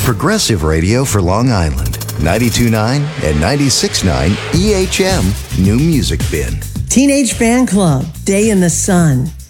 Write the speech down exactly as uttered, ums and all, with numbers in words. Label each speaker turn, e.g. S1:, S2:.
S1: Progressive Radio for Long Island. ninety-two point nine and ninety-six point nine E H M New Music Bin.
S2: Teenage Fan Club, Day in the Sun.